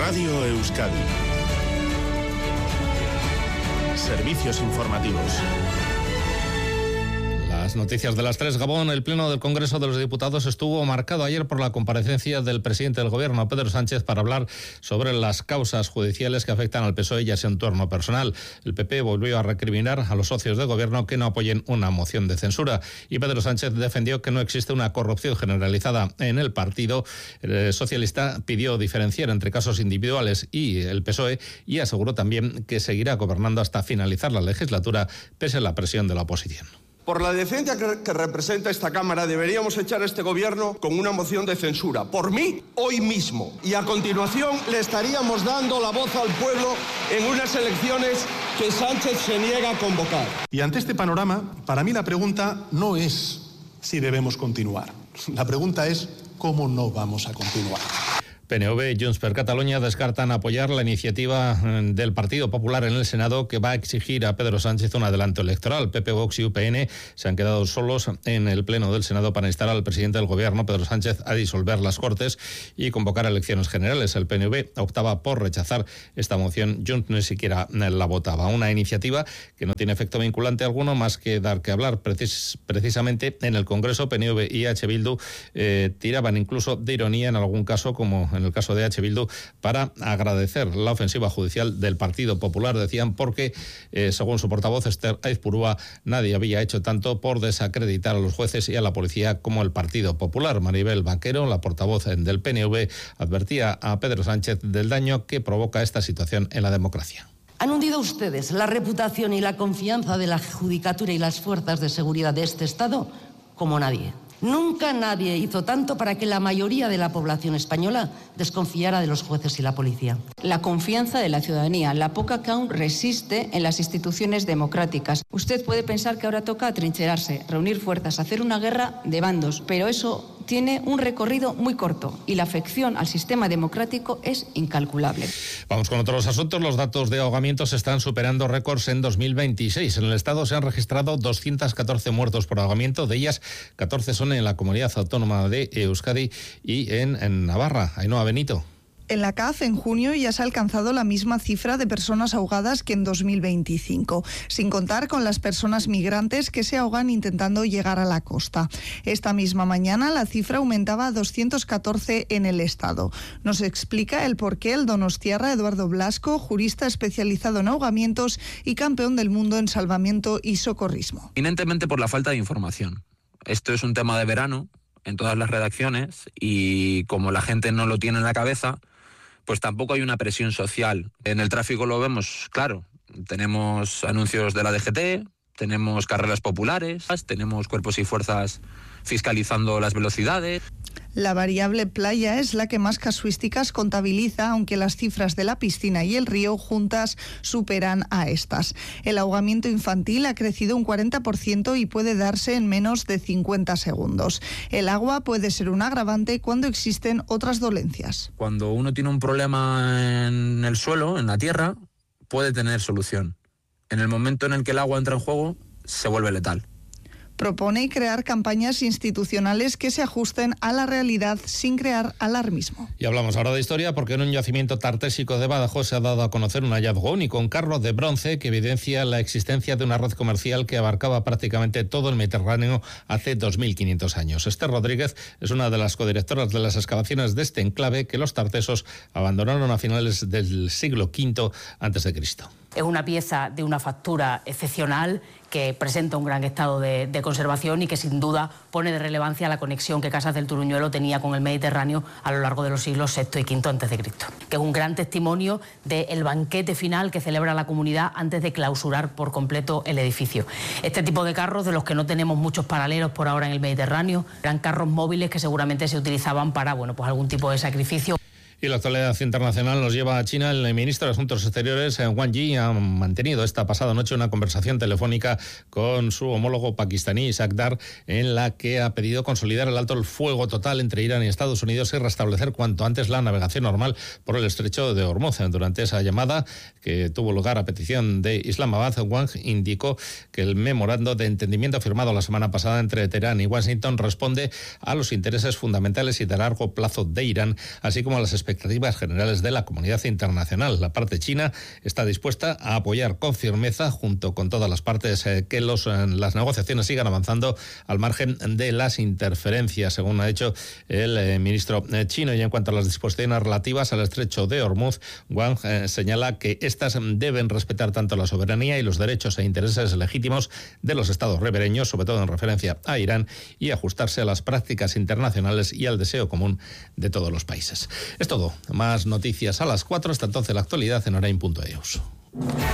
Radio Euskadi. Servicios informativos. Las noticias de las 3. Gabón. El Pleno del Congreso de los Diputados estuvo marcado ayer por la comparecencia del presidente del Gobierno, Pedro Sánchez, para hablar sobre las causas judiciales que afectan al PSOE y a su entorno personal. El PP volvió a recriminar a los socios de Gobierno que no apoyen una moción de censura. Y Pedro Sánchez defendió que no existe una corrupción generalizada en el partido. El socialista pidió diferenciar entre casos individuales y el PSOE y aseguró también que seguirá gobernando hasta finalizar la legislatura, pese a la presión de la oposición. Por la decencia que representa esta Cámara, deberíamos echar a este Gobierno con una moción de censura. Por mí, hoy mismo. Y a continuación le estaríamos dando la voz al pueblo en unas elecciones que Sánchez se niega a convocar. Y ante este panorama, para mí la pregunta no es si debemos continuar. La pregunta es cómo no vamos a continuar. PNV y Junts per Catalunya descartan apoyar la iniciativa del Partido Popular en el Senado que va a exigir a Pedro Sánchez un adelanto electoral. PP, Vox y UPN se han quedado solos en el Pleno del Senado para instar al presidente del Gobierno, Pedro Sánchez, a disolver las Cortes y convocar elecciones generales. El PNV optaba por rechazar esta moción. Junts ni siquiera la votaba. Una iniciativa que no tiene efecto vinculante alguno más que dar que hablar. Precisamente en el Congreso, PNV y H. Bildu tiraban incluso de ironía en algún caso, como en el caso de H. Bildu, para agradecer la ofensiva judicial del Partido Popular. Decían porque, según su portavoz Esther Aizpurúa, nadie había hecho tanto por desacreditar a los jueces y a la policía como el Partido Popular. Maribel Vaquero, la portavoz del PNV, advertía a Pedro Sánchez del daño que provoca esta situación en la democracia. Han hundido ustedes la reputación y la confianza de la judicatura y las fuerzas de seguridad de este Estado como nadie. Nunca nadie hizo tanto para que la mayoría de la población española desconfiara de los jueces y la policía. La confianza de la ciudadanía, la poca que aún resiste en las instituciones democráticas. Usted puede pensar que ahora toca atrincherarse, reunir fuerzas, hacer una guerra de bandos, pero eso tiene un recorrido muy corto y la afección al sistema democrático es incalculable. Vamos con otros asuntos. Los datos de ahogamientos están superando récords en 2026. En el Estado se han registrado 214 muertos por ahogamiento, de ellas 14 son en la comunidad autónoma de Euskadi y en Navarra. Ainhoa Benito. En la CAF, en junio, ya se ha alcanzado la misma cifra de personas ahogadas que en 2025, sin contar con las personas migrantes que se ahogan intentando llegar a la costa. Esta misma mañana la cifra aumentaba a 214 en el Estado. Nos explica el porqué el donostiarra Eduardo Blasco, jurista especializado en ahogamientos y campeón del mundo en salvamiento y socorrismo. Eminentemente por la falta de información. Esto es un tema de verano en todas las redacciones y como la gente no lo tiene en la cabeza, pues tampoco hay una presión social. En el tráfico lo vemos, claro. Tenemos anuncios de la DGT, tenemos carreras populares, tenemos cuerpos y fuerzas fiscalizando las velocidades. La variable playa es la que más casuísticas contabiliza, aunque las cifras de la piscina y el río juntas superan a estas. El ahogamiento infantil ha crecido un 40% y puede darse en menos de 50 segundos. El agua puede ser un agravante cuando existen otras dolencias. Cuando uno tiene un problema en el suelo, en la tierra, puede tener solución. En el momento en el que el agua entra en juego, se vuelve letal. Propone crear campañas institucionales que se ajusten a la realidad sin crear alarmismo. Y hablamos ahora de historia porque en un yacimiento tartésico de Badajoz se ha dado a conocer un hallazgo único, un carro de bronce que evidencia la existencia de una red comercial que abarcaba prácticamente todo el Mediterráneo hace 2.500 años. Esther Rodríguez es una de las codirectoras de las excavaciones de este enclave que los tartesos abandonaron a finales del siglo V a.C. Es una pieza de una factura excepcional que presenta un gran estado de conservación y que sin duda pone de relevancia la conexión que Casas del Turuñuelo tenía con el Mediterráneo a lo largo de los siglos VI y V a.C., que es un gran testimonio del banquete final que celebra la comunidad antes de clausurar por completo el edificio. Este tipo de carros, de los que no tenemos muchos paralelos por ahora en el Mediterráneo, eran carros móviles que seguramente se utilizaban para pues algún tipo de sacrificio. Y la actualidad internacional nos lleva a China. El ministro de Asuntos Exteriores, Wang Yi, ha mantenido esta pasada noche una conversación telefónica con su homólogo pakistaní, Ishaq Dar, en la que ha pedido consolidar el alto el fuego total entre Irán y Estados Unidos y restablecer cuanto antes la navegación normal por el estrecho de Hormuz. Durante esa llamada, que tuvo lugar a petición de Islamabad, Wang indicó que el memorando de entendimiento firmado la semana pasada entre Teherán y Washington responde a los intereses fundamentales y de largo plazo de Irán, así como a las expectativas expectativas generales de la comunidad internacional. La parte china está dispuesta a apoyar con firmeza, junto con todas las partes, que las negociaciones sigan avanzando al margen de las interferencias, según ha dicho el ministro chino. Y en cuanto a las disposiciones relativas al estrecho de Hormuz, Wang señala que estas deben respetar tanto la soberanía y los derechos e intereses legítimos de los estados ribereños, sobre todo en referencia a Irán, y ajustarse a las prácticas internacionales y al deseo común de todos los países. Es todo. Más noticias a las 4. Hasta entonces, la actualidad en Orain.eus.